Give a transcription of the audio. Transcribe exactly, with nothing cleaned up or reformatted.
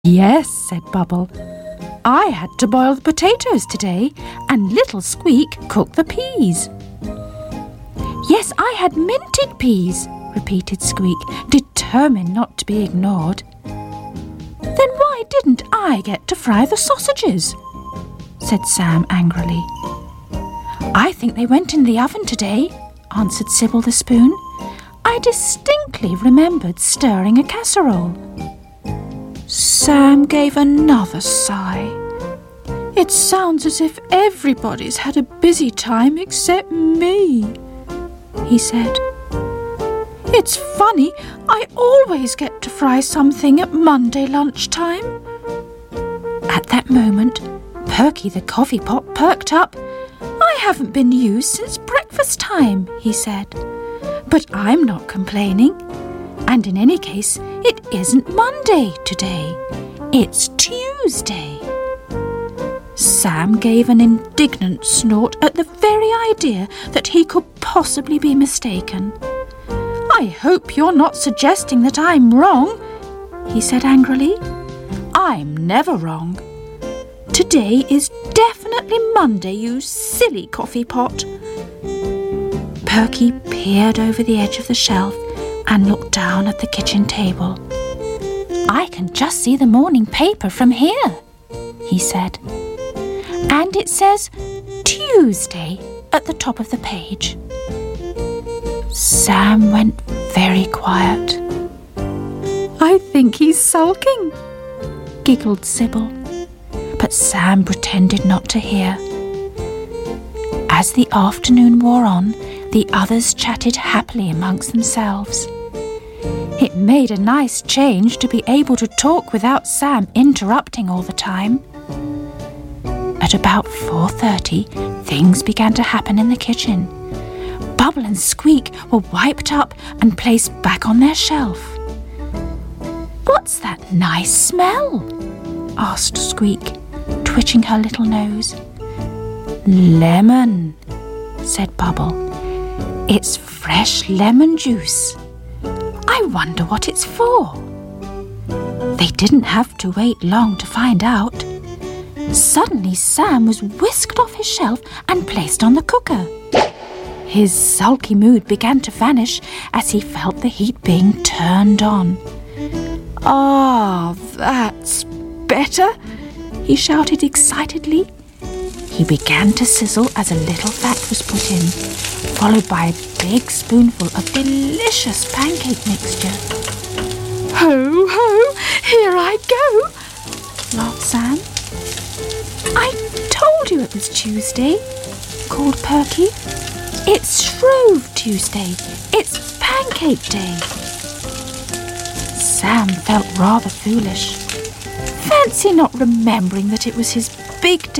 "Yes," said Bubble. "I had to boil the potatoes today, and little Squeak cooked the peas." "Yes, I had minted peas," repeated Squeak, determined not to be ignored. "Then why didn't I get to fry the sausages?" said Sam angrily. "I think they went in the oven today," answered Sybil the spoon. "I distinctly remembered stirring a casserole." Sam gave another sigh. "It sounds as if everybody's had a busy time except me," he said. "It's funny, I always get to fry something at Monday lunchtime." At that moment, Perky the coffee pot perked up. "I haven't been used since breakfast time," he said. "But I'm not complaining. And in any case, it isn't Monday today. It's Tuesday." Sam gave an indignant snort at the very idea that he could possibly be mistaken. "I hope you're not suggesting that I'm wrong," he said angrily. "I'm never wrong. Today is definitely Monday, you silly coffee pot." Perky peered over the edge of the shelf and looked down at the kitchen table. "I can just see the morning paper from here," he said. "And it says Tuesday at the top of the page." Sam went very quiet. "I think he's sulking," giggled Sybil. But Sam pretended not to hear. As the afternoon wore on, the others chatted happily amongst themselves. It made a nice change to be able to talk without Sam interrupting all the time. At about four thirty, things began to happen in the kitchen. Bubble and Squeak were wiped up and placed back on their shelf. "What's that nice smell?" asked Squeak, twitching her little nose. "Lemon," said Bubble. "It's fresh lemon juice. I wonder what it's for." They didn't have to wait long to find out. Suddenly Sam was whisked off his shelf and placed on the cooker. His sulky mood began to vanish as he felt the heat being turned on. "Ah, that's better," he shouted excitedly. He began to sizzle as a little fat was put in, followed by a big spoonful of delicious pancake mixture. "Ho, ho, here I go," laughed Sam. "I told you it was Tuesday," called Perky. "It's Shrove Tuesday. It's Pancake Day." Sam felt rather foolish. Fancy not remembering that it was his big day.